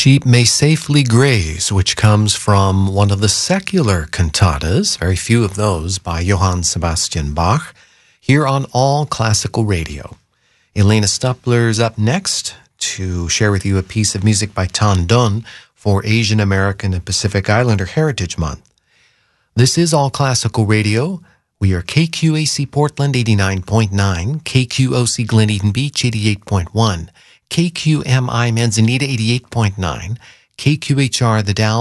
sheep may safely graze, which comes from one of the secular cantatas, very few of those, by Johann Sebastian Bach, here on All Classical Radio. Elena Stupler's up next to share with you a piece of music by Tan Dun for Asian American and Pacific Islander Heritage Month. This is All Classical Radio. We are KQAC Portland 89.9, KQOC Glen Eden Beach 88.1, KQMI Manzanita 88.9, KQHR The Dalles